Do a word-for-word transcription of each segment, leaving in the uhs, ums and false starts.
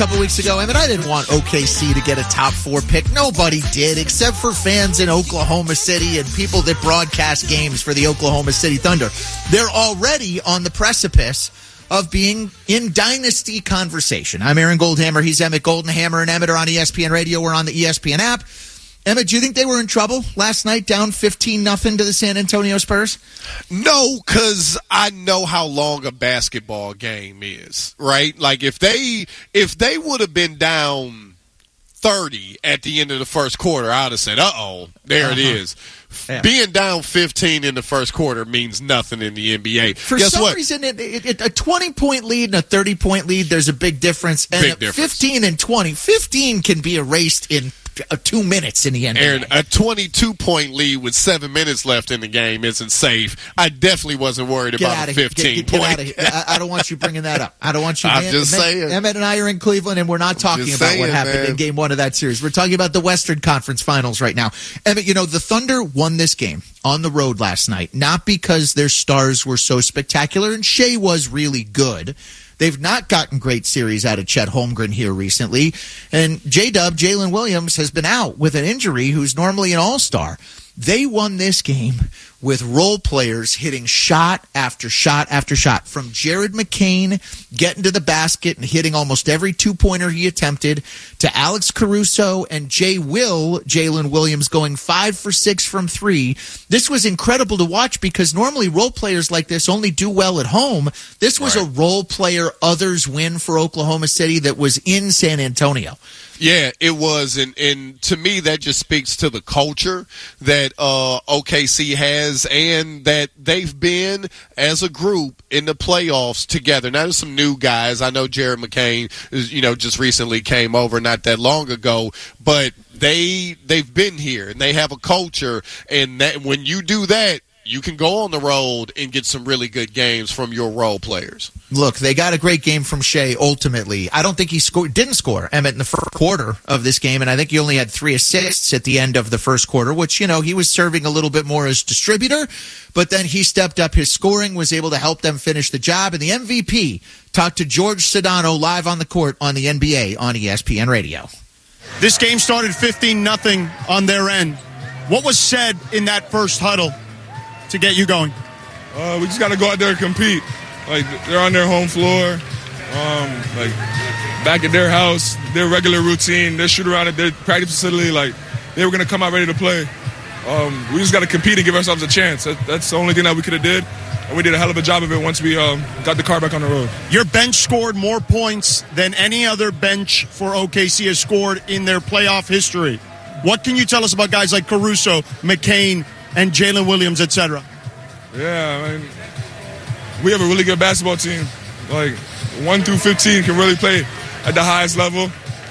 couple weeks ago, I mean, I didn't want O K C to get a top four pick. Nobody did, except for fans in Oklahoma City and people that broadcast games for the Oklahoma City Thunder. They're already on the precipice of being in dynasty conversation. I'm Aaron Goldhammer. He's Emmett Goldenhammer, and Emmett are on E S P N Radio. We're on the E S P N app. Emmett, do you think they were in trouble last night, down fifteen nothing to the San Antonio Spurs? No, because I know how long a basketball game is, right? Like, if they if they would have been down thirty at the end of the first quarter, I would have said, uh-oh, there uh-huh. it is. Yeah. Being down fifteen in the first quarter means nothing in the N B A. For Guess some what? reason, it, it, it, a twenty-point lead and a thirty-point lead, there's a big difference. And big difference. fifteen and twenty, fifteen can be erased in uh, two minutes in the N B A. Aaron, a twenty-two point lead with seven minutes left in the game isn't safe. I definitely wasn't worried get about a Get, fifteen get, get point. Out of here. I, I don't want you bringing that up. I don't want you. I'm man, just man, saying. Emmett and I are in Cleveland, and we're not talking just about saying, what happened man. in game one of that series. We're talking about the Western Conference Finals right now. Emmett, you know, the Thunder won this game on the road last night, not because their stars were so spectacular, and Shea was really good. They've not gotten great series out of Chet Holmgren here recently, and J-Dub, Jalen Williams, has been out with an injury, who's normally an all-star. They won this game with role players hitting shot after shot after shot, from Jared McCain getting to the basket and hitting almost every two-pointer he attempted, to Alex Caruso and Jay Will, Jalen Williams, going five for six from three. This was incredible to watch because normally role players like this only do well at home. This was right. a role player others win for Oklahoma City that was in San Antonio. Yeah, it was, and, and to me that just speaks to the culture that uh, O K C has, and that they've been as a group in the playoffs together. Now there's some new guys. I know Jared McCain, is, you know, just recently came over not that long ago, but they they've been here and they have a culture, and that when you do that, you can go on the road and get some really good games from your role players. Look, they got a great game from Shea ultimately. I don't think he scored, didn't score, Emmett, in the first quarter of this game, and I think he only had three assists at the end of the first quarter, which, you know, he was serving a little bit more as distributor, but then he stepped up his scoring, was able to help them finish the job, and the M V P talked to George Sedano live on the court on the N B A on E S P N Radio. This game started fifteen nothing on their end. What was said in that first huddle to get you going? Uh, we just got to go out there and compete. Like, they're on their home floor, um, like back at their house, their regular routine, their shoot around at their practice facility. Like, they were going to come out ready to play. Um, we just got to compete and give ourselves a chance. That, that's the only thing that we could have did, and we did a hell of a job of it once we um, got the car back on the road. Your bench scored more points than any other bench for O K C has scored in their playoff history. What can you tell us about guys like Caruso, McCain, and Jalen Williams, et cetera? Yeah, I mean, we have a really good basketball team. Like, one through fifteen can really play at the highest level.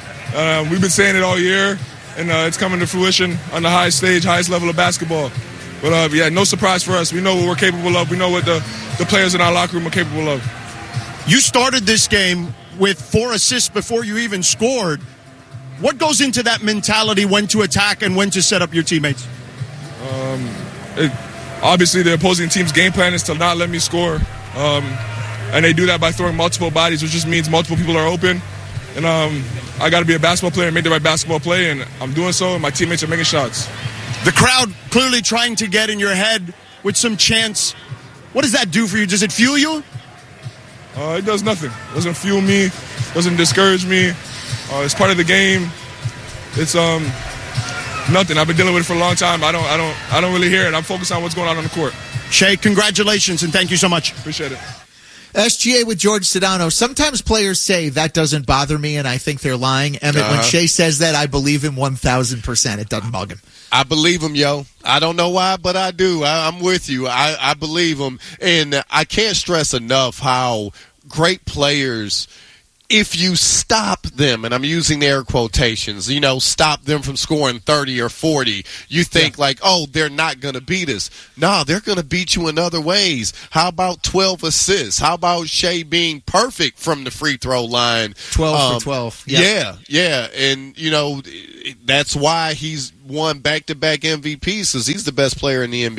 Um, we've been saying it all year, and uh, it's coming to fruition on the highest stage, highest level of basketball. But, uh, yeah, no surprise for us. We know what we're capable of. We know what the, the players in our locker room are capable of. You started this game with four assists before you even scored. What goes into that mentality, when to attack and when to set up your teammates? Um, it, obviously, the opposing team's game plan is to not let me score. Um, and they do that by throwing multiple bodies, which just means multiple people are open. And um, I got to be a basketball player and make the right basketball play, and I'm doing so, and my teammates are making shots. The crowd clearly trying to get in your head with some chants. What does that do for you? Does it fuel you? Uh, it does nothing. It doesn't fuel me. It doesn't discourage me. Uh, it's part of the game. It's um nothing. I've been dealing with it for a long time. I don't, I don't, I don't really hear it. I'm focused on what's going on on the court. Shea, congratulations and thank you so much. Appreciate it. S G A with George Sedano. Sometimes players say that doesn't bother me, and I think they're lying. Emmett, uh-huh. when Shea says that, I believe him one thousand percent. It doesn't bug him. I believe him, yo. I don't know why, but I do. I, I'm with you. I, I believe him. And I can't stress enough how great players, if you stop them, and I'm using air quotations, you know, stop them from scoring thirty or forty, you think yeah. like, oh, they're not going to beat us. No, they're going to beat you in other ways. How about twelve assists? How about Shea being perfect from the free throw line? twelve um, for twelve. Yep. Yeah, yeah. And, you know, that's why he's won back-to-back M V Ps, because he's the best player in the N B A.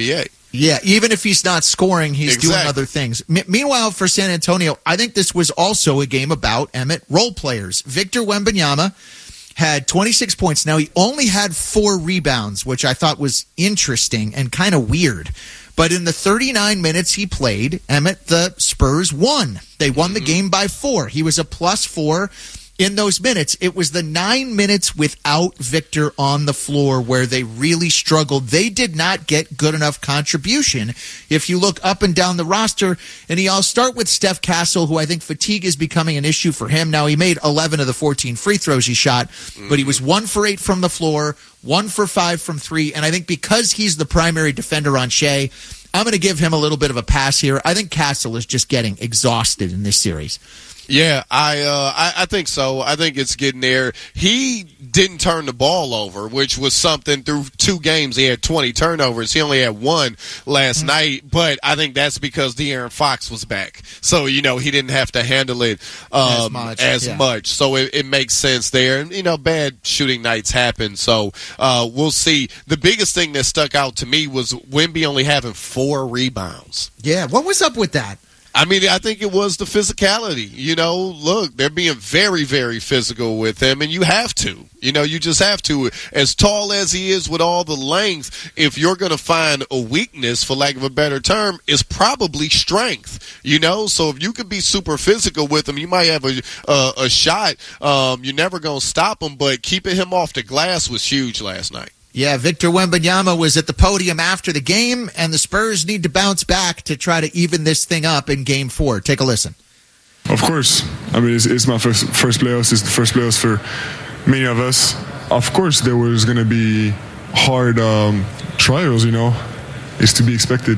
Yeah, even if he's not scoring, he's Exactly. doing other things. M- meanwhile, for San Antonio, I think this was also a game about, Emmett, role players. Victor Wembanyama had twenty-six points. Now, he only had four rebounds, which I thought was interesting and kind of weird. But in the thirty-nine minutes he played, Emmett, the Spurs won. They won the game by four. He was a plus four in those minutes. It was the nine minutes without Victor on the floor where they really struggled. They did not get good enough contribution. If you look up and down the roster, and I'll start with Steph Castle, who I think fatigue is becoming an issue for him. Now, he made eleven of the fourteen free throws he shot, but he was one for eight from the floor, one for five from three, and I think because he's the primary defender on Shea, I'm going to give him a little bit of a pass here. I think Castle is just getting exhausted in this series. Yeah, I, uh, I I think so. I think it's getting there. He didn't turn the ball over, which was something through two games. He had twenty turnovers. He only had one last mm-hmm. night, but I think that's because De'Aaron Fox was back. So, you know, he didn't have to handle it um, as much. As yeah. much. So it, it makes sense there. And, you know, bad shooting nights happen. So uh, we'll see. The biggest thing that stuck out to me was Wemby only having four rebounds. Yeah, what was up with that? I mean, I think it was the physicality. You know, look, they're being very, very physical with him, and you have to. You know, you just have to. As tall as he is with all the length, if you're going to find a weakness, for lack of a better term, is probably strength. You know, so if you could be super physical with him, you might have a a, a shot. Um, you're never going to stop him, but keeping him off the glass was huge last night. Yeah, Victor Wembanyama was at the podium after the game, and the Spurs need to bounce back to try to even this thing up in Game Four. Take a listen. Of course. I mean, it's, it's my first first playoffs. It's the first playoffs for many of us. Of course, there was going to be hard um, trials, you know. It's to be expected.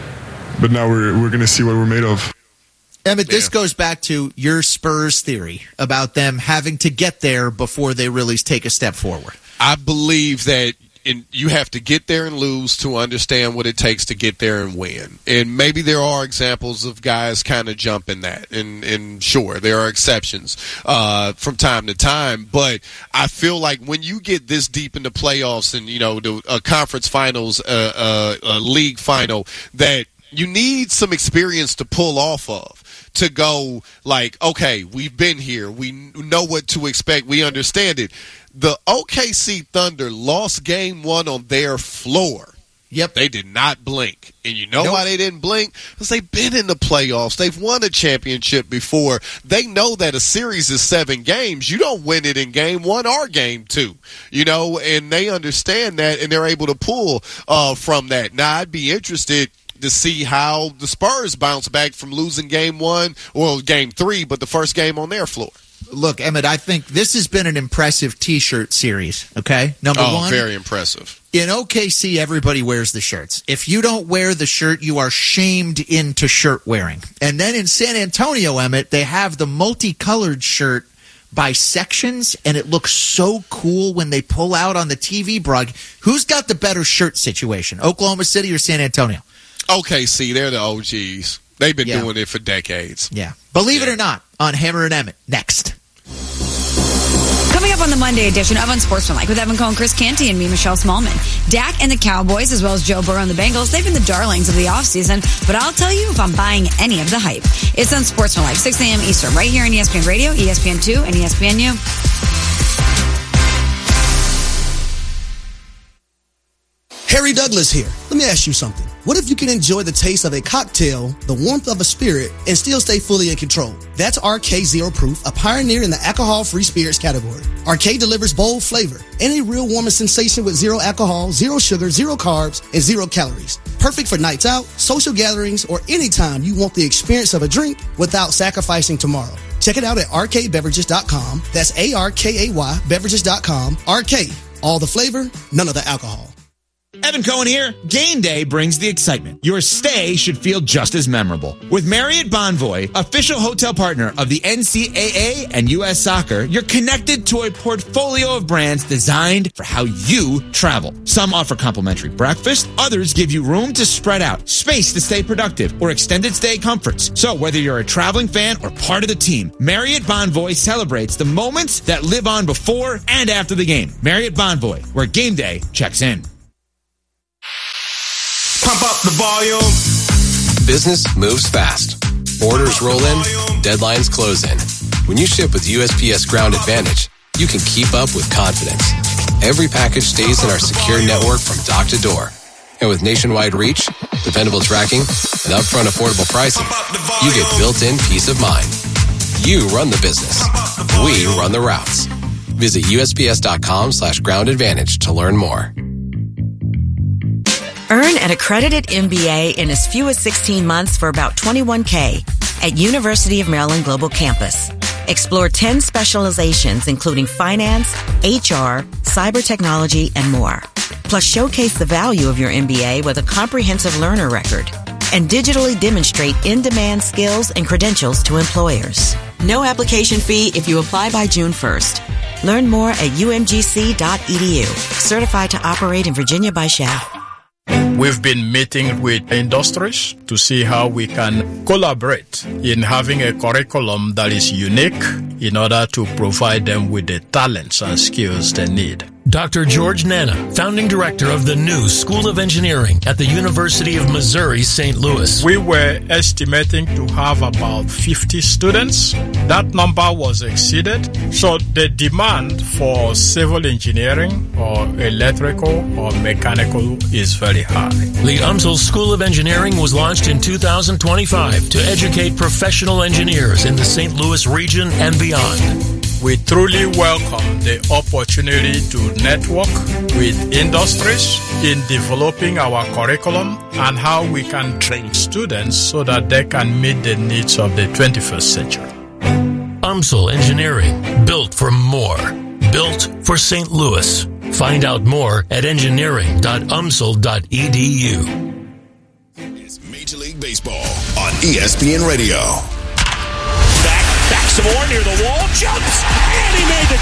But now we're we're going to see what we're made of. Emmett, this yeah. goes back to your Spurs theory about them having to get there before they really take a step forward. I believe that in, you have to get there and lose to understand what it takes to get there and win. And maybe there are examples of guys kind of jumping that. And, and sure, there are exceptions uh, from time to time. But I feel like when you get this deep in the playoffs and, you know, the uh, conference finals, uh, uh, uh, league final, that you need some experience to pull off of. To go like, okay, we've been here. We know what to expect. We understand it. The O K C Thunder lost game one on their floor. Yep. They did not blink. And you know nope. why they didn't blink? Because they've been in the playoffs. They've won a championship before. They know that a series is seven games. You don't win it in game one or game two. You know, and they understand that, and they're able to pull uh, from that. Now, I'd be interested to see how the Spurs bounce back from losing game one, well, game three, but the first game on their floor. Look, Emmett, I think this has been an impressive T-shirt series, okay? Number oh, one. very impressive. In O K C, everybody wears the shirts. If you don't wear the shirt, you are shamed into shirt wearing. And then in San Antonio, Emmett, they have the multicolored shirt by sections, and it looks so cool when they pull out on the T V broad. Who's got the better shirt situation, Oklahoma City or San Antonio? O K C, they're the O Gs. They've been yeah. doing it for decades. Yeah. Believe yeah. it or not, on Hammer and Emmett, next. Coming up on the Monday edition of Unsportsmanlike with Evan Cohen, Chris Canty, and me, Michelle Smallman. Dak and the Cowboys, as well as Joe Burrow and the Bengals, they've been the darlings of the offseason, but I'll tell you if I'm buying any of the hype. It's Unsportsmanlike, six a.m. Eastern, right here on E S P N Radio, E S P N two, and E S P N U. Harry Douglas here. Let me ask you something. What if you can enjoy the taste of a cocktail, the warmth of a spirit, and still stay fully in control? That's R K Zero Proof, a pioneer in the alcohol-free spirits category. R K delivers bold flavor and a real warming sensation with zero alcohol, zero sugar, zero carbs, and zero calories. Perfect for nights out, social gatherings, or anytime you want the experience of a drink without sacrificing tomorrow. Check it out at R K beverages dot com. That's A R K A Y beverages dot com. R K, all the flavor, none of the alcohol. Evan Cohen here. Game day brings the excitement. Your stay should feel just as memorable. With Marriott Bonvoy, official hotel partner of the N C double A and U S Soccer, you're connected to a portfolio of brands designed for how you travel. Some offer complimentary breakfast, others give you room to spread out, space to stay productive, or extended stay comforts. So whether you're a traveling fan or part of the team, Marriott Bonvoy celebrates the moments that live on before and after the game. Marriott Bonvoy, where game day checks in. Pump up the volume. Business moves fast. Orders roll in, deadlines close in. When you ship with U S P S Ground Advantage, you can keep up with confidence. Every package stays in our secure network from dock to door. And with nationwide reach, dependable tracking, and upfront affordable pricing, you get built-in peace of mind. You run the business. We run the routes. Visit USPS.com slash ground advantage to learn more. Earn an accredited M B A in as few as sixteen months for about twenty-one K at University of Maryland Global Campus. Explore ten specializations, including finance, H R, cyber technology, and more. Plus, showcase the value of your M B A with a comprehensive learner record and digitally demonstrate in-demand skills and credentials to employers. No application fee if you apply by June first. Learn more at U M G C dot E D U. Certified to operate in Virginia by S H A F. We've been meeting with industries to see how we can collaborate in having a curriculum that is unique in order to provide them with the talents and skills they need. Doctor George Nana, founding director of the new School of Engineering at the University of Missouri, Saint Louis. We were estimating to have about fifty students. That number was exceeded. So the demand for civil engineering or electrical or mechanical is very high. The U M S L School of Engineering was launched in two thousand twenty-five to educate professional engineers in the Saint Louis region and beyond. We truly welcome the opportunity to network with industries in developing our curriculum and how we can train students so that they can meet the needs of the twenty-first century. U M S L Engineering, built for more. Built for Saint Louis. Find out more at engineering dot U M S L dot E D U. It's Major League Baseball on E S P N Radio. Back, back some more near the wall, jumps, and he made the